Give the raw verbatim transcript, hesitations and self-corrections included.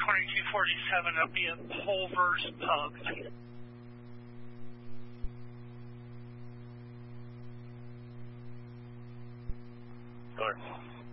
twenty-two forty-seven. It'll be at Pulver's Pub. Go ahead.